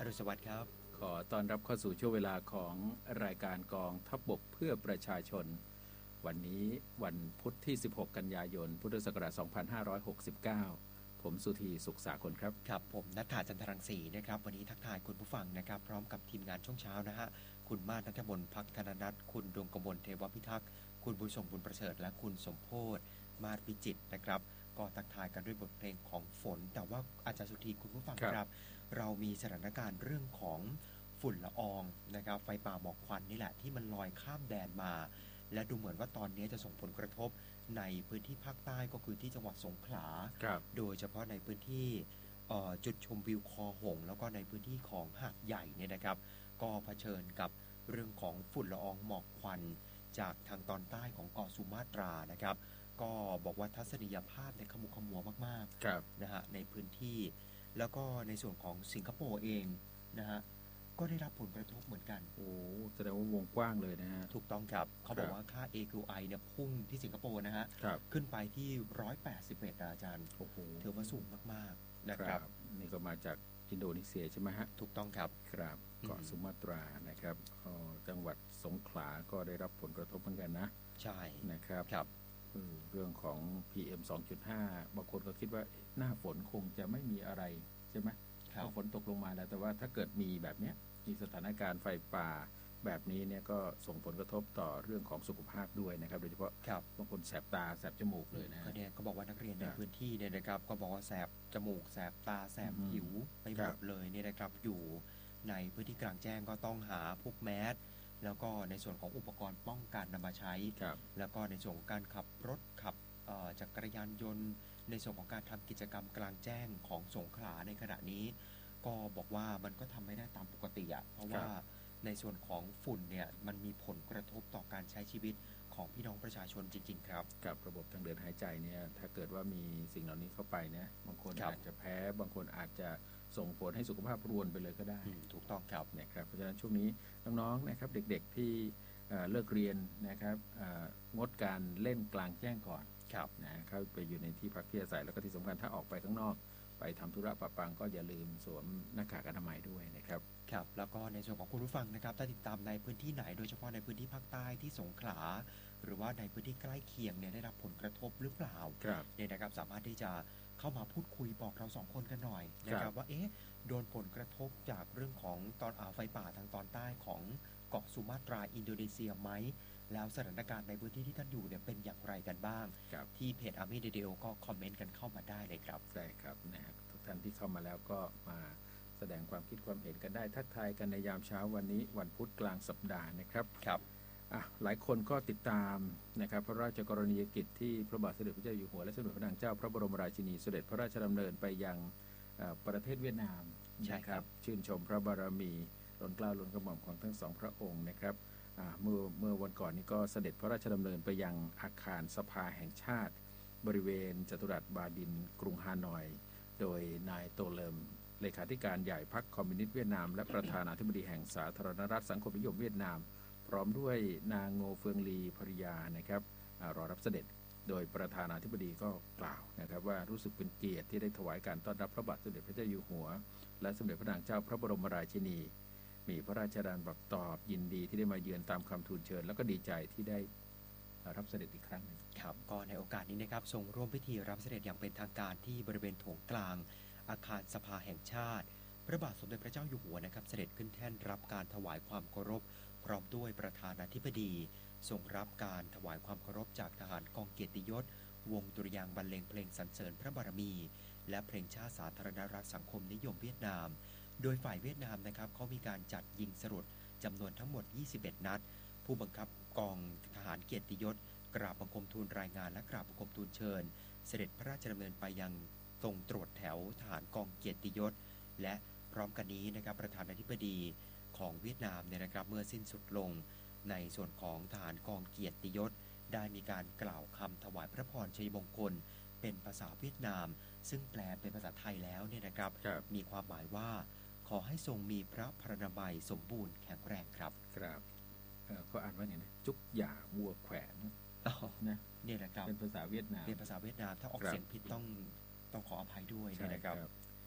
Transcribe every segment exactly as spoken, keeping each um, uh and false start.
รุณสวัสดิ์ครับขอต้อนรับเข้าสู่ช่วงเวลาของรายการกองทัพบกเพื่อประชาชนวันนี้วันพุธที่สิบหกกันยายนพุทธศักราชสองพันห้าร้อยหกสิบเก้าผมสุธีสุขสาคลครับครับผมณัฐฐาจันทรังสีนะครับวันนี้ทักทายคุณผู้ฟังนะครับพร้อมกับทีมงานช่วงเช้านะฮะคุณมาศณัฐมนต์พักธนนัทคุณดวงกมลเทวพิทักษ์คุณบุญส่งบุญประเสริฐและคุณสมโพธมาศวิจิตรนะครับก็ทักทายกันด้วยบทเพลงของฝนแต่ว่าอาจารย์สุธีคุณผู้ฟังครับเรามีสถานการณ์เรื่องของฝุ่นละอองนะครับไฟป่าหมอกควันนี่แหละที่มันลอยข้ามแดนมาและดูเหมือนว่าตอนนี้จะส่งผลกระทบในพื้นที่ภาคใต้ก็คือที่จังหวัดสงขลาโดยเฉพาะในพื้นที่จุดชมวิวคอหงแล้วก็ในพื้นที่ของหาดใหญ่เนี่ยนะครับก็เผชิญกับเรื่องของฝุ่นละอองหมอกควันจากทางตอนใต้ของเกาะสุมาตรานะครับก็บอกว่าทัศนียภาพในขมุกขมัวมากๆนะฮะในพื้นที่แล้วก็ในส่วนของสิงคโปร์เองนะฮะก็ได้รับผลกระทบเหมือนกันโอ้แสดงว่าวงกว้างเลยนะฮะถูกต้องครับเขาบอกว่าค่า เอ คิว ไอ เนี่ยพุ่งที่สิงคโปร์นะฮะขึ้นไปที่หนึ่งร้อยแปดสิบเอ็ดอาจารย์โอ้โหถือว่าสูงมากๆนะครับนี่ก็มาจากอินโดนีเซียใช่ไหมฮะถูกต้องครับครับเกาะสุมาตรานะครับจังหวัดสงขลาก็ได้รับผลกระทบเหมือนกันนะใช่นะครับครับเรื่องของ พี เอ็ม สองจุดห้า บางคนก็คิดว่าหน้าฝนคงจะไม่มีอะไรใช่ไหมพอฝนตกลงมาแล้วแต่ว่าถ้าเกิดมีแบบนี้มีสถานการณ์ไฟป่าแบบนี้เนี่ยก็ส่งผลกระทบต่อเรื่องของสุขภาพด้วยนะครับโดยเฉพาะบางคนแสบตาแสบจมูกเลยนะก็เนี่ยก็บอกว่านักเรียนในพื้นที่เนี่ยนะครับก็บอกว่าแสบจมูกแสบตาแสบผิวไปหมดเลยเนี่ยนะครับอยู่ในพื้นที่กลางแจ้งก็ต้องหาพวกแมสแล้วก็ในส่วนของอุปกรณ์ป้องกันนำมาใช้แล้วก็ในส่วนของการขับรถขับจักรยานยนต์ในส่วนของการทำกิจกรรมกลางแจ้งของสงขลาในขณะนี้ก็บอกว่ามันก็ทำไม่ได้ตามปกติอ่ะเพราะว่าในส่วนของฝุ่นเนี่ยมันมีผลกระทบต่อการใช้ชีวิตของพี่น้องประชาชนจริงๆครับกับระบบทางเดินหายใจเนี่ยถ้าเกิดว่ามีสิ่งเหล่านี้เข้าไปเนี่ยบางคนอาจจะแพ้บางคนอาจจะส่งผลให้สุขภาพรวนไปเลยก็ได้ถูกต้องครับเนี่ยครับเพราะฉะนั้นช่วงนี้น้องๆนะครับเด็กๆที่เลิกเรียนนะครับงดการเล่นกลางแจ้งก่อนนะเข้าไปอยู่ในที่พักที่อาศัยแล้วก็ที่สำคัญถ้าออกไปข้างนอกไปทำธุระปะปังก็อย่าลืมสวมหน้ากากอนามัยด้วยนะครับครับแล้วก็ในส่วนของคุณผู้ฟังนะครับถ้าติดตามในพื้นที่ไหนโดยเฉพาะในพื้นที่ภาคใต้ที่สงขลาหรือว่าในพื้นที่ใกล้เคียงเนี่ยได้รับผลกระทบหรือเปล่าเนี่ยนะครับสามารถที่จะเข้ามาพูดคุยบอกเราสองคนกันหน่อยนะครับว่าเอ๊ะโดนผลกระทบจากเรื่องของตอนไฟป่าทางตอนใต้ของเกาะสุมาตราอินโดนีเซียไหมแล้วสถานการณ์ในพื้นที่ที่ท่านอยู่เนี่ยเป็นอย่างไรกันบ้างที่เพจ Army Radio ก็คอมเมนต์กันเข้ามาได้เลยครับได้ครับนะทุกท่านที่เข้ามาแล้วก็มาแสดงความคิดความเห็นกันได้ทักทายกันในยามเช้าวันนี้วันพุธกลางสัปดาห์นะครับครับอ่ะหลายคนก็ติดตามนะครับพระราชกรณียกิจที่พระบาทสมเด็จพระเจ้าอยู่หัวและสมเด็จพระนางเจ้าพระบรมราชินีเสด็จพระราชดำเนินไปยังประเทศเวียดนามนะครับชื่นชมพระบารมีล้นเกล้าล้นกระหม่อมของทั้งสองพระองค์นะครับเมื่อเมื่อวันก่อนนี้ก็เสด็จพระราชดำเนินไปยังอาคารสภาแห่งชาติบริเวณจัตุรัสบาดินกรุงฮานอยโดยนายโตเลิมเลขาธิการใหญ่พรรคคอมมิวนิสต์เวียดนามและประธานาธิบดีแห่งสาธารณรัฐสังคมนิยมเวียดนามพร้อมด้วยนางโงเฟิงลีภริยานะครับรอรับเสด็จโดยประธานาธิบดีก็กล่าวนะครับว่ารู้สึกเป็นเกียรติที่ได้ถวายการต้อนรับพระบาทสมเด็จพระเจ้าอยู่หัวและสมเด็จพระนางเจ้าพระบรมราชินีมีพระราชดำรัสตอบยินดีที่ได้มาเยือนตามคำทูลเชิญแล้วก็ดีใจที่ได้รับเสด็จอีกครั้งนึงครับก็ในโอกาสนี้นะครับทรงร่วมพิธีรับเสด็จอย่างเป็นทางการที่บริเวณโถงกลางอาคารสภาแห่งชาติพระบาทสมเด็จพระเจ้าอยู่หัวนะครับเสด็จขึ้นแท่นรับการถวายความเคารพพร้อมด้วยประธานาธิบดีทรงรับการถวายความเคารพจากทหารกองเกียรติยศวงดุริยางค์บรรเลงเพลงสรรเสริญพระบารมีและเพลงชาติสาธารณรัฐสังคมนิยมเวียดนามโดยฝ่ายเวียดนามนะครับเขามีการจัดยิงสรุปจำนวนทั้งหมดยี่สิบเอ็ดนัดผู้บังคับกองทหารเกียรติยศกราบบังคมทูลรายงานและกราบบังคมทูลเชิญเสด็จพระราชดำเนินไปยังตรงตรวจแถวทหารกองเกียรติยศและพร้อมกันนี้นะครับประธานาธิบดีของเวียดนามเนี่ยนะครับเมื่อสิ้นสุดลงในส่วนของทหารกองเกียรติยศได้มีการกล่าวคำถวายพระพรชัยมงคลเป็นภาษาเวียดนามซึ่งแปลเป็นภาษาไทยแล้วเนี่ยนะครับมีความหมายว่าขอให้ทรงมีพระพรรณนามัยสมบูรณ์แข็งแรงครับครับก็อ่านว่าไงนะจุกหย่าวัวแขวนนะเนี่ยนะครับเป็นภาษาเวียดนามเป็นภาษาเวียดนามถ้าออกเสียงผิดต้องต้องขออภัยด้วยนะครับ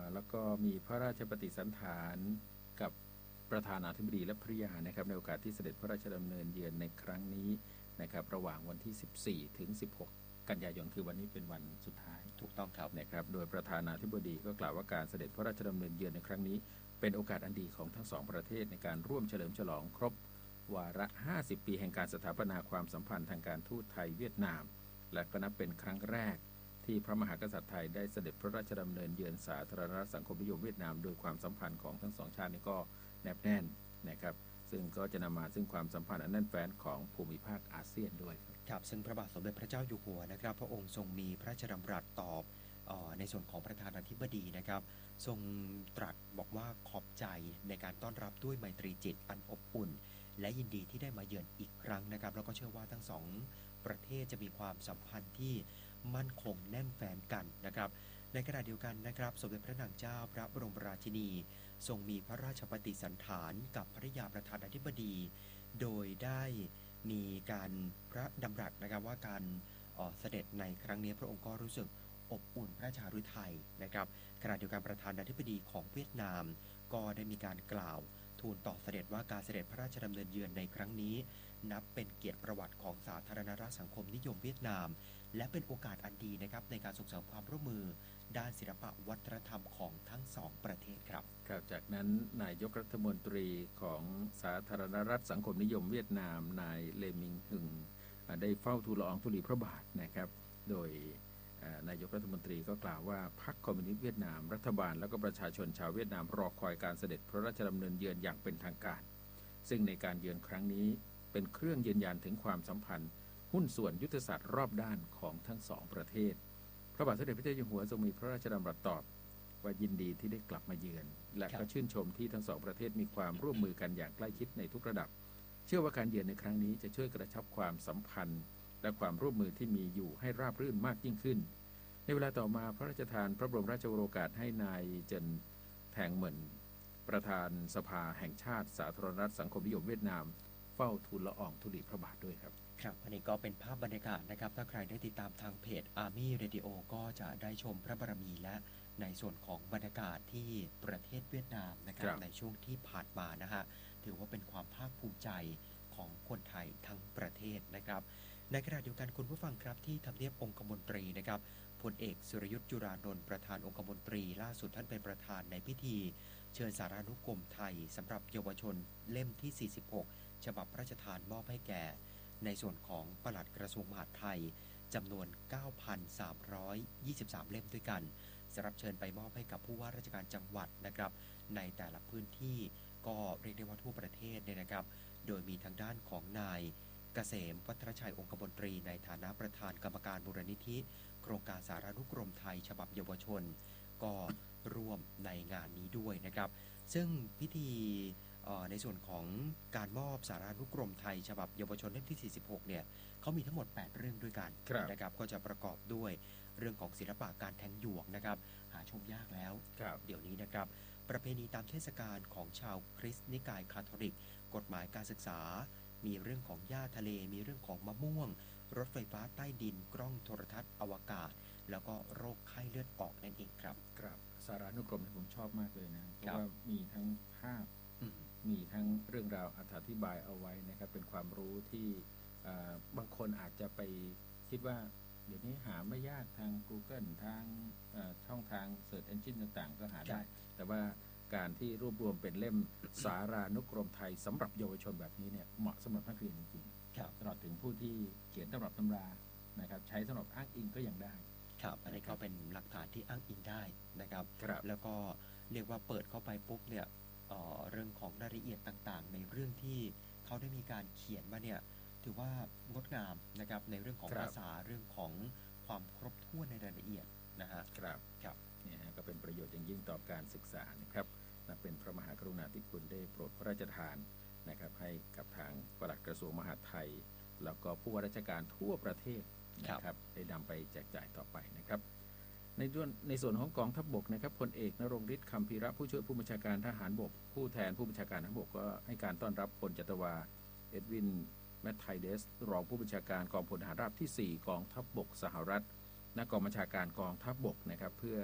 แล้วก็มีพระราชปฏิสันถานกับประธานาธิบดีและภริยานะครับในโอกาสที่เสด็จพระราชดำเนินเยือนในครั้งนี้นะครับระหว่างวันที่สิบสี่ถึงสิบหกกันยายนคือวันนี้เป็นวันสุดท้ายถูกต้องครับนะครับโดยประธานาธิบดีก็กล่าวว่าการเสด็จพระราชดำเนินเยือนในครั้งนี้เป็นโอกาสอันดีของทั้งสองประเทศในการร่วมเฉลิมฉลองครบวาระห้าสิบปีแห่งการสถาปนาความสัมพันธ์ทางการทูตไทยเวียดนามและก็นับเป็นครั้งแรกที่พระมหากษัตริย์ไทยได้เสด็จพระราชดำเนินเยือนสาธารณรัฐสังคมนิยมเวียดนามโดยความสัมพันธ์ของทั้งสองชาตินี้ก็แนบแน่นนะครับซึ่งก็จะนำมาซึ่งความสัมพันธ์อันแน่นแฟ้นของภูมิภาคอาเซียนด้วยครับซึ่งพระบาทสมเด็จพระเจ้าอยู่หัวนะครับพระองค์ทรงมีพระราชดำรัสตอบในส่วนของประธานาธิบดีนะครับทรงตรัสบอกว่าขอบใจในการต้อนรับด้วยไมตรีจิตอันอบอุ่นและยินดีที่ได้มาเยือนอีกครั้งนะครับแล้วก็เชื่อว่าทั้งสองประเทศจะมีความสัมพันธ์ที่มั่นคงแน่นแฟ้นกันนะครับในขณะเดียวกันนะครับสมเด็จพระนางเจ้าพระบรมราชินีทรงมีพระราชปฏิสันถานกับภริยาประธานาธิบดีโดยได้มีการพระดำรัสนะครับว่าการเสด็จในครั้งนี้พระองค์ก็รู้สึกอบอุ่นพระราชาฤทัยนะครับขณะเดียวกันประธานาธิบดีของเวียดนามก็ได้มีการกล่าวทูลต่อเสด็จว่าการเสด็จพระราชดำเนินเยือนในครั้งนี้นับเป็นเกียรติประวัติของสาธารณรัฐสังคมนิยมเวียดนามและเป็นโอกาสอันดีนะครับในการส่งเสริมความร่วมมือด้านศิลปะวัฒนธรรมของทั้งสองประเทศครับครับจากนั้นนายกรัฐมนตรีของสาธารณรัฐสังคมนิยมเวียดนามนายเลมิงหึงได้เฝ้าทูลละอองธุลีพระบาทนะครับโดยนายกรัฐมนตรีก็กล่าวว่าพรรคคอมมิวนิสต์เวียดนามรัฐบาลและก็ประชาชนชาวเวียดนามรอคอยการเสด็จพระราชดำเนินเยือนอย่างเป็นทางการซึ่งในการเยือนครั้งนี้เป็นเครื่องยืนยันถึงความสัมพันธ์หุ้นส่วนยุทธศาสตร์รอบด้านของทั้งสองประเทศพระบาทสมเด็จพระเจ้าอยู่หัวทรงมีพระราชดำรัสตอบว่ายินดีที่ได้กลับมาเยือนและก็ชื่นชมที่ทั้งสองประเทศมีความร่วมมือกันอย่างใกล้ชิดในทุกระดับเชื่อว่าการเยือนในครั้งนี้จะช่วยกระชับความสัมพันธ์และความร่วมมือที่มีอยู่ให้ราบรื่นมากยิ่งขึ้นในเวลาต่อมาพระราชทานพระบรมราชโองการให้นายเจินแทงเหมินประธานสภาแห่งชาติสาธารณรัฐสังคมนิยมเวียดนามเฝ้าทูลละอองธุลีพระบาทด้วยครับครับอันนี้ก็เป็นภาพบรรยากาศนะครับถ้าใครได้ติดตามทางเพจ Army Radio ก็จะได้ชมพระบารมีและในส่วนของบรรยากาศที่ประเทศเวียดนามนะครับในช่วงที่ผ่านมานะฮะถือว่าเป็นความภาคภูมิใจของคนไทยทั้งประเทศนะครับในขณะเดียวกันคุณผู้ฟังครับที่ทำเนียบองคมนตรีนะครับพลเอกสุรยุทธจุรานนท์ประธานองคมนตรีล่าสุดท่านเป็นประธานในพิธีเชิญสารานุกรมไทยสำหรับเยาวชนเล่มที่สี่สิบหกฉบับพระราชทานมอบให้แก่ในส่วนของปลัดกระทรวงมหาดไทยจำนวน เก้าพันสามร้อยยี่สิบสาม เล่มด้วยกันสำหรับเชิญไปมอบให้กับผู้ว่าราชการจังหวัดนะครับในแต่ละพื้นที่ก็เรียกได้ว่าทั่วประเทศเนี่ยนะครับโดยมีทางด้านของนายเกษมวัฒรชัยองคมนตรีในฐานะประธานกรรมการมูลนิธิโครงการสารานุกรมไทยฉบับเยาวชนก็ร่วมในงานนี้ด้วยนะครับซึ่งพิธีในส่วนของการมอบสารานุกรมไทยฉบับเยาวชนเล่มที่สี่สิบหกเนี่ยเขามีทั้งหมดแปดเรื่องด้วยกันนะครับก็จะประกอบด้วยเรื่องของศิลปะการแทงหยวกนะครับหาชมยากแล้วเดี๋ยวนี้นะครับประเพณีตามเทศกาลของชาวคริสต์นิกายคาทอลิกกฎหมายการศึกษามีเรื่องของหญ้าทะเลมีเรื่องของมะม่วงรถไฟฟ้าใต้ดินกล้องโทรทัศน์อวกาศแล้วก็โรคไข้เลือดออกนั่นเองครับครับสารานุกรมที่ผมชอบมากเลยนะเพราะว่ามีทั้งภาพมีทั้งเรื่องราวอธิบายเอาไว้นะครับเป็นความรู้ที่บางคนอาจจะไปคิดว่าเดี๋ยวนี้หาไม่ยากทาง Google ทางช่องทาง Search Engine ต่างๆก็หาได้แต่ว่าการที่รวบรวมเป็นเล่มสารานุกรมไทยสำหรับเยาวชนแบบนี้เนี่ยเหมาะสำหรับนักเรียนจริงๆตลอดถึงผู้ที่เขียนตำรับตำรานะครับใช้สำหรับอ้างอิงก็ยังได้ครับอันนี้ก็เป็นหลักฐานที่อ้างอิงได้นะครับแล้วก็เรียกว่าเปิดเข้าไปปุ๊บเนี่ย เอ่อ เรื่องของรายละเอียดต่างๆในเรื่องที่เขาได้มีการเขียนมาเนี่ยถือว่างดงามนะครับในเรื่องของภาษาเรื่องของความครบถ้วนในรายละเอียดนะฮะครับครับเนี่ยก็เป็นประโยชน์อย่างยิ่งต่อการศึกษานะครับนับเป็นพระมหากรุณาธิคุณได้โปรดพระราชทานนะครับให้กับทางปลัดกระทรวงมหาดไทยแล้วก็ผู้ว่าราชการทั่วประเทศนะครับได้นำไปแจกจ่ายต่อไปนะครับในส่วนในส่วนของกองทัพบกนะครับพลเอกณรงค์ฤทธิ์คำพีระผู้ช่วยผู้บัญชาการทหารบกผู้แทนผู้บัญชาการทหารบกก็ให้การต้อนรับพลจัตวาเอ็ดวินแมทไทเดสรองผู้บัญชาการกองพลทหารราบที่สี่กองทัพบกสหรัฐณกองบัญชาการกองทัพบกนะครับเพื่อ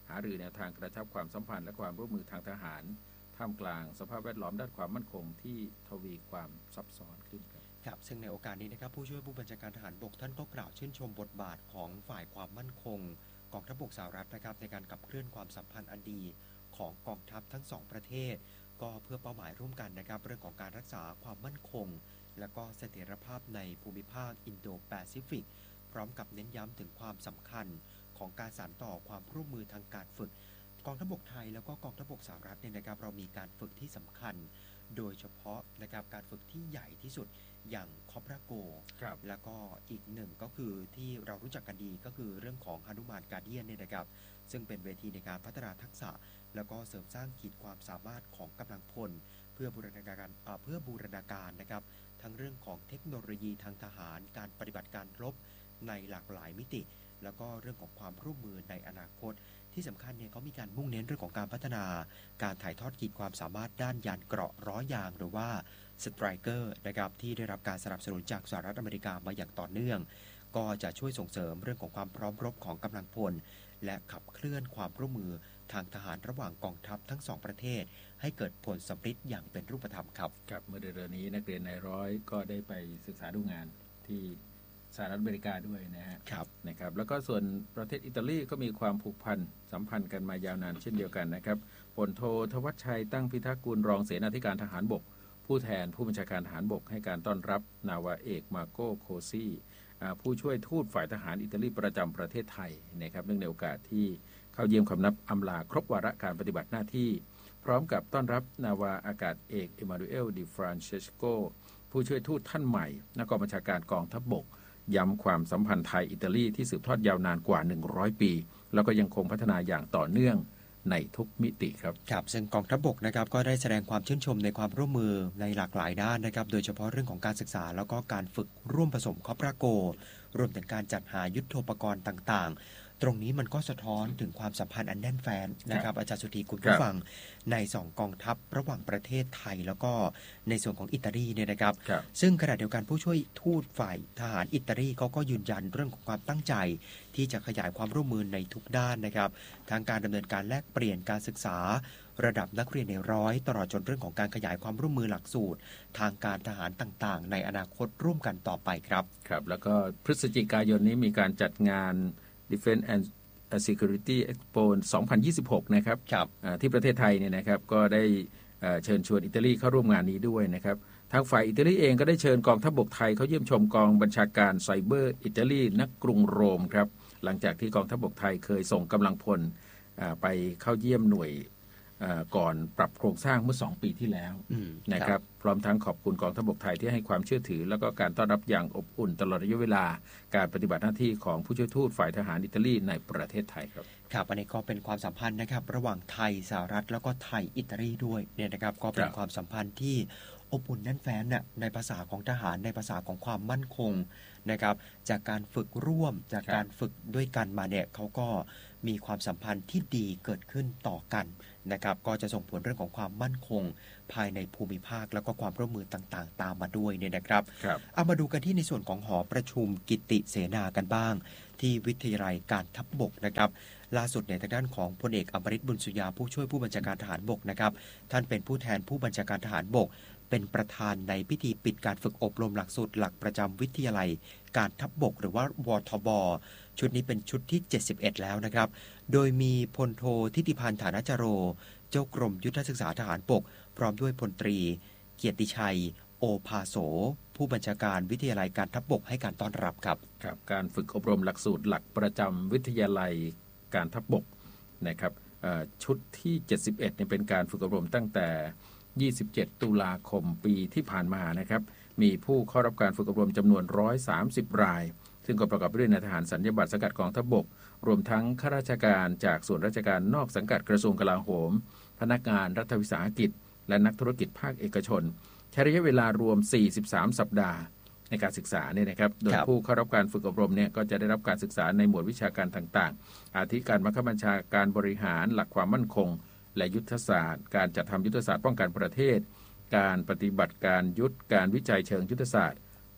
หารือแนวทางกระชับความสัมพันธ์และความร่วมมือทางทหารท่ามกลางสภาพแวดล้อมด้านความมั่นคงที่ทวีความซับซ้อนขึ้นครับครับซึ่งในโอกาสนี้นะครับผู้ช่วยผู้บัญชาการทหารบกท่านก็กล่าวชื่นชมบทบาทของฝ่ายความมั่นคงกองทัพบกสหรัฐนะครับในการขับเคลื่อนความสัมพันธ์อันดีของกองทัพทั้งสองประเทศก็เพื่อเป้าหมายร่วมกันนะครับเรื่องของการรักษาความมั่นคงและก็เสถียรภาพในภูมิภาคอินโดแปซิฟิกพร้อมกับเน้นย้ำถึงความสำคัญของการสานต่อความร่วมมือทางการฝึกกองทัพบกไทยแล้วก็กองทัพบกสหรัฐเนี่ยนะครับเรามีการฝึกที่สำคัญโดยเฉพาะนะครับการฝึกที่ใหญ่ที่สุดอย่างคอปราโกแล้วก็อีกหนึ่งก็คือที่เรารู้จักกันดีก็คือเรื่องของหนุมานการ์เดียนเนี่ยนะครับซึ่งเป็นเวทีในการพัฒนาทักษะแล้วก็เสริมสร้างขีดความสามารถของกำลังพลเพื่อบูรณาการเพื่อบูรณาการนะครับทั้งเรื่องของเทคโนโลยีทางทหารการปฏิบัติการรบในหลากหลายมิติแล้วก็เรื่องของความร่วมมือในอนาคตที่สำคัญเนี่ยเขามีการมุ่งเน้นเรื่องของการพัฒนาการถ่ายทอดขีดความสามารถด้านยานเกราะล้อยางหรือว่าสไตรเกอร์นะครับที่ได้รับการสนับสนุนจากสหรัฐอเมริกามาอย่างต่อเนื่องก็จะช่วยส่งเสริมเรื่องของความพร้อมรบของกำลังพลและขับเคลื่อนความร่วมมือทางทหารระหว่างกองทัพทั้งสองประเทศให้เกิดผลสำฤทธิ์อย่างเป็นรูปธรรมครับครับเมื่อเดือนนี้นักเรียนนายร้อยก็ได้ไปศึกษาดูงานที่สหรัฐอเมริกาด้วยนะฮะครับนะครับแล้วก็ส่วนประเทศอิตาลีก็มีความผูกพันสัมพันธ์กันมายาวนานเช่นเดียวกันนะครับพลโททวัชชัยตั้งพิทักษ์กุลรองเสนาธิการทหารบกผู้แทนผู้บัญชาการทหารบกให้การต้อนรับนาวาเอกมาโกโคซีผู้ช่วยทูตฝ่ายทหารอิตาลีประจำประเทศไทยนะครับเนื่องในโอกาสที่เข้าเยี่ยมคำนับอำลาครบวาระการปฏิบัติหน้าที่พร้อมกับต้อนรับนาวาอากาศเอกเอมานูเอลดิฟรานเชสโกผู้ช่วยทูตท่านใหม่นักกองบัญชาการกองทัพบกย้ำความสัมพันธ์ไทยอิตาลีที่สืบทอดยาวนานกว่าหนึ่งร้อยปีแล้วก็ยังคงพัฒนาอย่างต่อเนื่องในทุกมิติครับครับซึ่งกองทัพบกนะครับก็ได้แสดงความชื่นชมในความร่วมมือในหลากหลายด้านนะครับโดยเฉพาะเรื่องของการศึกษาแล้วก็การฝึกร่วมผสมคอปราโกรวมถึงการจัดหายุทโธปกรณ์ต่างๆตรงนี้มันก็สะท้อนถึงความสัมพันธ์อันแน่นแฟ้นนะครับอาจารย์สุธีคุณผู้ฟังในสองกองทัพระหว่างประเทศไทยแล้วก็ในส่วนของอิตาลีเนี่ยนะครับซึ่งขณะเดียวกันผู้ช่วยทูตฝ่ายทหารอิตาลีเขาก็ยืนยันเรื่องของความตั้งใจที่จะขยายความร่วมมือในทุกด้านนะครับทางการดำเนินการแลกเปลี่ยนการศึกษาระดับนักเรียนในร้อยตลอดจนเรื่องของการขยายความร่วมมือหลักสูตรทางการทหารต่างๆในอนาคตร่วมกันต่อไปครับครับแล้วก็พฤศจิกายนนี้มีการจัดงาน Defense and Security Expo สองพันยี่สิบหกนะครับที่ประเทศไทยเนี่ยนะครับก็ได้เชิญชวนอิตาลีเข้าร่วมงานนี้ด้วยนะครับทางฝ่ายอิตาลีเองก็ได้เชิญกองทัพบกไทยเขาเยี่ยมชมกองบัญชาการไซเบอร์อิตาลีณกรุงโรมครับหลังจากที่กองทัพบกไทยเคยส่งกำลังพลไปเข้าเยี่ยมหน่วยก่อนปรับโครงสร้างเมื่อสองปีที่แล้วนะครับพร้อมทั้งขอบคุณกองทัพบกไทยที่ให้ความเชื่อถือแล้วก็การต้อนรับอย่างอบอุ่นตลอดระยะเวลาการปฏิบัติหน้าที่ของผู้ช่วยทูตฝ่ายทหารอิตาลีในประเทศไทยครับครับอันนี้ก็เป็นความสัมพันธ์นะครับระหว่างไทยสหรัฐแล้วก็ไทยอิตาลีด้วยเนี่ยนะครับก็เป็นความสัมพันธ์ที่อบอุ่นแน่นแฟ้นน่ะในภาษาของทหารในภาษาของความมั่นคงนะครับจากการฝึกร่วมจากการฝึกด้วยกันมาเนี่ยเขาก็มีความสัมพันธ์ที่ดีเกิดขึ้นต่อกันนะครับก็จะส่งผลเรื่องของความมั่นคงภายในภูมิภาคแล้วก็ความร่วมมือต่างๆตามมาด้วยเนี่ยนะครับเอามาดูกันที่ในส่วนของหอประชุมกิติเสนากันบ้างที่วิทยาลัยการทัพบกนะครับล่าสุดในทางด้านของพลเอกอมฤตบุญสุยาผู้ช่วยผู้บัญชาการทหารบกนะครับท่านเป็นผู้แทนผู้บัญชาการทหารบกเป็นประธานในพิธีปิดการฝึกอบรมหลักสูตรหลักประจำวิทยาลัยการทัพบกหรือว่าวทบชุดนี้เป็นชุดที่เจ็ดสิบเอ็ดแล้วนะครับโดยมีพลโททิติพันธ์ฐานจโรเจ้ากรมยุทธศึกษาทหารบกพร้อมด้วยพลตรีเกียรติชัยโอภาโสผู้บัญชาการวิทยาลัยการทัพบกให้การต้อนรับครับครับการฝึกอบรมหลักสูตรหลักประจำวิทยาลัยการทัพบกนะครับชุดที่เจ็ดสิบเอ็ดเนี่ยเป็นการฝึกอบรมตั้งแต่ยี่สิบเจ็ดตุลาคมปีที่ผ่านมานะครับมีผู้เข้ารับการฝึกอบรมจำนวนหนึ่งร้อยสามสิบรายซึ่งก็ประกอบไปด้วยนายทหารสัญญาบัตรสังกัดกองทัพบกรวมทั้งข้าราชการจากส่วนราชการนอกสังกัดกระทรวงกลาโหมพนักงานรัฐวิสาหกิจและนักธุรกิจภาคเอกชนใช้ระยะเวลารวมสี่สิบสามสัปดาห์ในการศึกษาเนี่ยนะครับโดยผู้เข้ารับการฝึกอบรมเนี่ยก็จะได้รับการศึกษาในหมวดวิชาการต่างๆอาทิการบังคับบัญชาการบริหารหลักความมั่นคงและยุทธศาสตร์การจัดทำยุทธศาสตร์ป้องกันประเทศการปฏิบัติการยุทธการวิจัยเชิงยุทธศาสตร์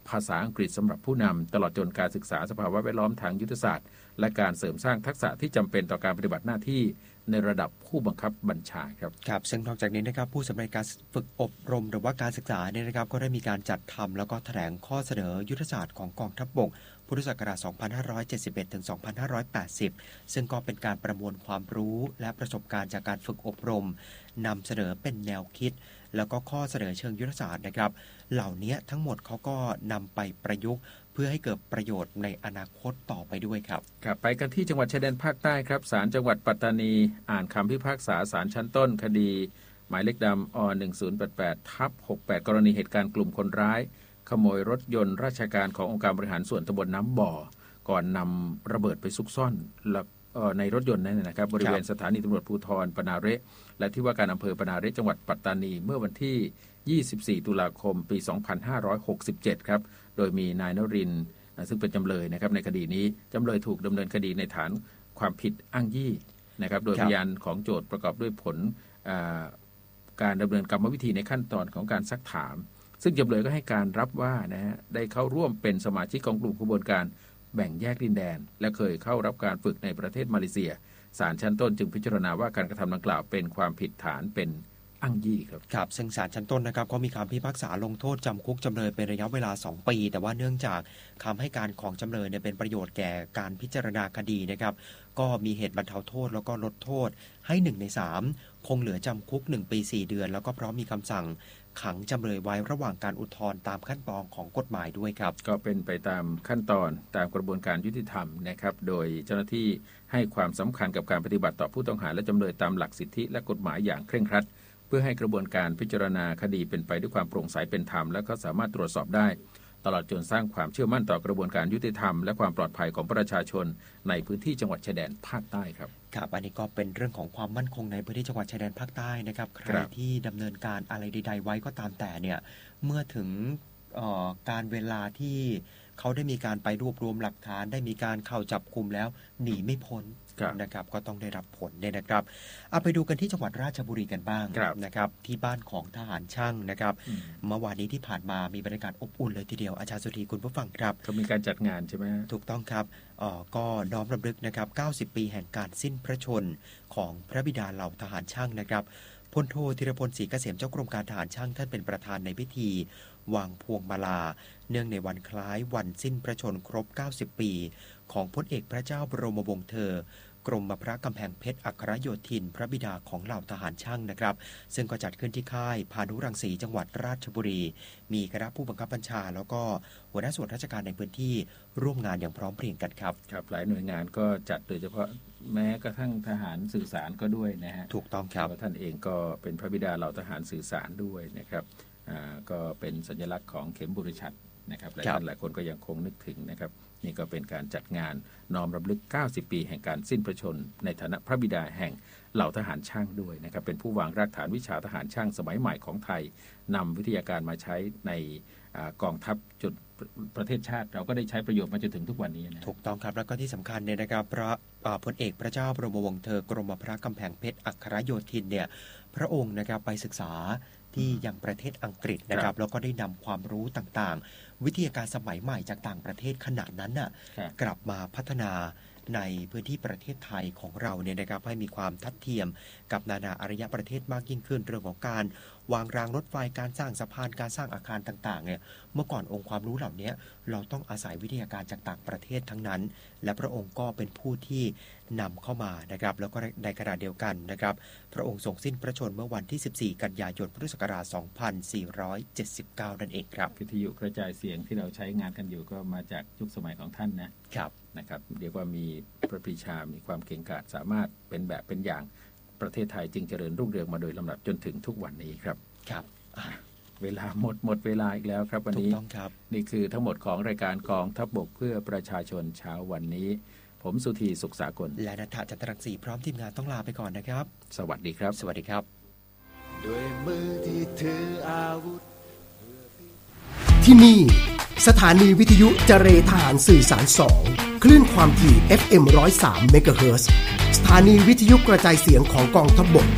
ภาษาอังกฤษสำหรับผู้นำตลอดจนการศึกษาสภาวะแวดล้อมทางยุทธศาสตร์และการเสริมสร้างทักษะที่จำเป็นต่อการปฏิบัติหน้าที่ในระดับผู้บังคับบัญชาครับครับซึ่งนอกจากนี้นะครับผู้สำเร็จการฝึกอบรมหรือว่าการศึกษาเนี่ยนะครับก็ได้มีการจัดทำแล้วก็แถลงข้อเสนอยุทธศาสตร์ของกองทัพบกพุทธศักราช สองพันห้าร้อยเจ็ดสิบเอ็ด ถึง สองพันห้าร้อยแปดสิบ ซึ่งก็เป็นการประมวลความรู้และประสบการณ์จากการฝึกอบรมนำเสนอเป็นแนวคิดแล้วก็ข้อเสนอเชิงยุทธศาสตร์นะครับเหล่านี้ทั้งหมดเขาก็นำไปประยุกต์เพื่อให้เกิดประโยชน์ในอนาคตต่อไปด้วยครับครับไปกันที่จังหวัดชายแดนภาคใต้ครับศาลจังหวัดปัตตานีอ่านคำพิพากษาศาลชั้นต้นคดีหมายเลขดำอ หนึ่งศูนย์แปดแปด ทับ หกแปด กรณีเหตุการณ์กลุ่มคนร้ายขโมยรถยนต์ราชการขององค์การบริหารส่วนตำบลน้ำบ่อก่อนนำระเบิดไปซุกซ่อนในรถยนต์นั่นนะครับบริเวณสถานีตำรวจภูธรปนาเระและที่ว่าการอำเภอปนาเระจังหวัดปัตตานีเมื่อวันที่ยี่สิบสี่ตุลาคมปีสองพันห้าร้อยหกสิบเจ็ดครับโดยมีนายนรินทร์ซึ่งเป็นจำเลยนะครับในคดีนี้จำเลยถูกดำเนินคดีในฐานความผิดอ้างยี่นะครับโดยพยานของโจทก์ประกอบด้วยผลการดำเนินกรรมวิธีในขั้นตอนของการซักถามซึ่งจำเลยก็ให้การรับว่านะฮะได้เข้าร่วมเป็นสมาชิกของกลุ่มขบวนการแบ่งแยกดินแดนและเคยเข้ารับการฝึกในประเทศมาเลเซียศาลชั้นต้นจึงพิจารณาว่าการกระทำดังกล่าวเป็นความผิดฐานเป็นอ้างยี่ครับครับซึ่งศาลชั้นต้นนะครับก็มีคำพิพากษาลงโทษจำคุกจำเลยเป็นระยะเวลาสองปีแต่ว่าเนื่องจากคำให้การของจำเลยเนี่ยเป็นประโยชน์แก่การพิจารณาคดีนะครับก็มีเหตุบรรเทาโทษแล้วก็ลดโทษให้หนึ่งในสามคงเหลือจำคุกหนึ่งปีสี่เดือนแล้วก็พร้อมมีคำสั่งขังจำเลยไว้ระหว่างการอุทธรณ์ตามขั้นตอนของกฎหมายด้วยครับก็เป็นไปตามขั้นตอนตามกระบวนการยุติธรรมนะครับโดยเจ้าหน้าที่ให้ความสำคัญกับการปฏิบัติต่อผู้ต้องหาและจำเลยตามหลักสิทธิและกฎหมายอย่างเคร่งครัดเพื่อให้กระบวนการพิจารณาคดีเป็นไปด้วยความโปร่งใสเป็นธรรมและก็สามารถตรวจสอบได้ตลอดจนสร้างความเชื่อมั่นต่อกระบวนการยุติธรรมและความปลอดภัยของประชาชนในพื้นที่จังหวัดชายแดนภาคใต้ครับครับอันนี้ก็เป็นเรื่องของความมั่นคงในพื้นที่จังหวัดชายแดนภาคใต้นะครับใครที่ดำเนินการอะไรใดๆไว้ก็ตามแต่เนี่ยเมื่อถึงการเวลาที่เขาได้มีการไปรวบรวมหลักฐานได้มีการเข้าจับกุมแล้วหนีไม่พ้นนะครับก็ต้องได้รับผลเนี่ยนะครับเอาไปดูกันที่จังหวัดราชบุรีกันบ้างนะครับที่บ้านของทหารช่างนะครับเมื่อวานนี้ที่ผ่านมามีบรรยากาศอบอุ่นเลยทีเดียวอาจารย์สุธีคุณผู้ฟังครับเขามีการจัดงานใช่ไหมถูกต้องครับก็น้อมรำลึกนะครับเก้าสิบปีแห่งการสิ้นพระชนของพระบิดาเหล่าทหารช่างนะครับพลโทธีรพลศรีเกษมเจ้ากรมการทหารช่างท่านเป็นประธานในพิธีวางพวงมาลาเนื่องในวันคล้ายวันสิ้นพระชนครบเก้าสิบปีของพลเอกพระเจ้าบรมวงศ์เธอกรมพระกำแพงเพชรอัครโยธินพระบิดาของเหล่าทหารช่างนะครับซึ่งก็จัดขึ้นที่ค่ายพานุรังสีจังหวัดราชบุรีมีคณะผู้บังคับบัญชาแล้วก็หัวหน้าส่วนราชการในพื้นที่ร่วมงานอย่างพร้อมเพรียงกันครับครับหลายหน่วยงานก็จัดโดยเฉพาะแม้กระทั่งทหารสื่อสารก็ด้วยนะฮะถูกต้องครับท่านเองก็เป็นพระบิดาเหล่าทหารสื่อสารด้วยนะครับอ่าก็เป็นสัญลักษณ์ของเข็มบุรชัดนะครับหลายท่านหลายคนก็ยังคงนึกถึงนะครับนี่ก็เป็นการจัดงานน้อมรำลึกเก้าสิบปีแห่งการสิ้นพระชนในฐานะพระบิดาแห่งเหล่าทหารช่างด้วยนะครับเป็นผู้วางรากฐานวิชาทหารช่างสมัยใหม่ของไทยนำวิทยาการมาใช้ในกองทัพจนประเทศชาติเราก็ได้ใช้ประโยชน์มาจนถึงทุกวันนี้นะถูกต้องครับแล้วก็ที่สำคัญเนี่ยนะครับพระพลเอกพระเจ้าบรมวงศ์เธอกรมพระกำแพงเพชรอัครโยธินเนี่ยพระองค์นะครับไปศึกษาที่ยังประเทศอังกฤษนะครับแล้วก็ได้นำความรู้ต่างๆวิทยาการสมัยใหม่จากต่างประเทศขณะนั้นน่ะกลับมาพัฒนาในพื้นที่ประเทศไทยของเราเนี่ยนะครับให้มีความทัดเทียมกับนานาอารยประเทศมากยิ่งขึ้นเรื่องของการวางรางรถไฟการสร้างสะพานการสร้างอาคารต่างๆเนี่ยเมื่อก่อนองค์ความรู้เหล่านี้เราต้องอาศัยวิทยาการจากต่างประเทศทั้งนั้นและพระองค์ก็เป็นผู้ที่นำเข้ามานะครับแล้วก็ในขณะเดียวกันนะครับพระองค์ทรงสิ้นพระชนม์เมื่อวันที่สิบสี่กันยายนพุทธศักราชสองพันสี่ร้อยเจ็ดสิบเก้านั่นเองครับวิทยุกระจายเสียงที่เราใช้งานกันอยู่ก็มาจากยุคสมัยของท่านนะครับนะครับเรียกว่ามีพระปรีชามีความเก่งกาจสามารถเป็นแบบเป็นอย่างประเทศไทยจึงเจริญรุ่งเรืองมาโดยลำดับจนถึงทุกวันนี้ครับครับเวลาหมดหมดเวลาอีกแล้วครับวันนี้นี่คือทั้งหมดของรายการกองทัพบกเพื่อประชาชนเช้าวันนี้ผมสุธีสุขสากลและณัฐจันทรังสีพร้อมทีมงานต้องลาไปก่อนนะครับสวัสดีครับสวัสดีครับด้วยมือที่ถืออาวุธที่นี่สถานีวิทยุเจเรทหารสื่อสารสองคลื่นความถี่ เอฟ เอ็ม หนึ่งศูนย์สาม เมกะเฮิรตซ์สถานีวิทยุกระจายเสียงของกองทัพบก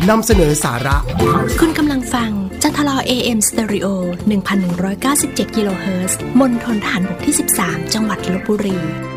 นำเสนอสาระคุณกำลังฟังจัทลอ เอ เอ็ม Stereo หนึ่งพันหนึ่งร้อยเก้าสิบเจ็ด กิโลเฮิรตซ์ มณฑลทหารบกที่ สิบสาม จังหวัดลพบุรี